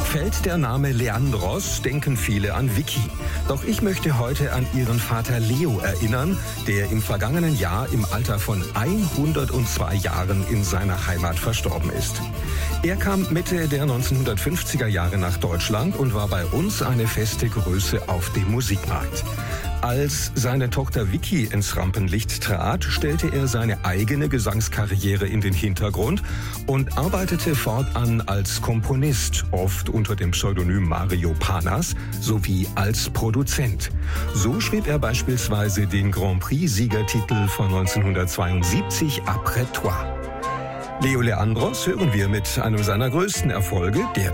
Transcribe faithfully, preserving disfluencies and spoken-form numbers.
Fällt der Name Leandros, denken viele an Vicky. Doch ich möchte heute an ihren Vater Leo erinnern, der im vergangenen Jahr im Alter von hundertzwei Jahren in seiner Heimat verstorben ist. Er kam Mitte der neunzehnhundertfünfziger Jahre nach Deutschland und war bei uns eine feste Größe auf dem Musikmarkt. Als seine Tochter Vicky ins Rampenlicht trat, stellte er seine eigene Gesangskarriere in den Hintergrund und arbeitete fortan als Komponist, oft unter dem Pseudonym Mario Panas, sowie als Produzent. So schrieb er beispielsweise den Grand Prix-Siegertitel von neunzehnhundertzweiundsiebzig Après toi. Leo Leandros hören wir mit einem seiner größten Erfolge, der